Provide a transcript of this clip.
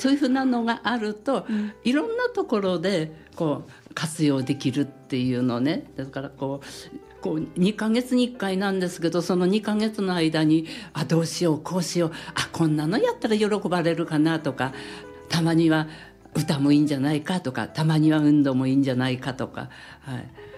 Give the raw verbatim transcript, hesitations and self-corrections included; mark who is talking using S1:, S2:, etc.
S1: そういうふうなのがあると、うん、いろんなところでこう活用できるっていうのね。だからこうこうにかげつにいっかいなんですけど、そのにかげつの間にあどうしようこうしよう、あこんなのやったら喜ばれるかなとか、たまには歌もいいんじゃないかとか、たまには運動もいいんじゃないかとか、はい、